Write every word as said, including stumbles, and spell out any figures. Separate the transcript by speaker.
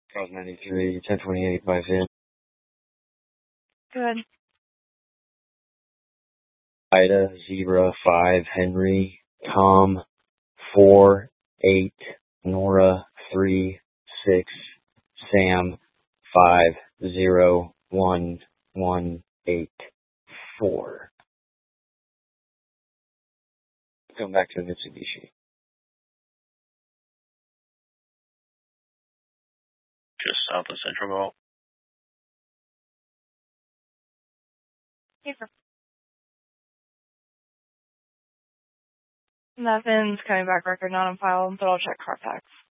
Speaker 1: Charles ninety-three, ten twenty-eight, five in.
Speaker 2: Good.
Speaker 1: Ida, Zebra, five, Henry, Tom, four, eight, Nora, three, six, Sam, five, zero, one, one, eight, four. Come back to Mitsubishi.
Speaker 3: Just south of Central Vault.
Speaker 2: Paper. Nothing's coming back record not on file, but I'll check Carfax.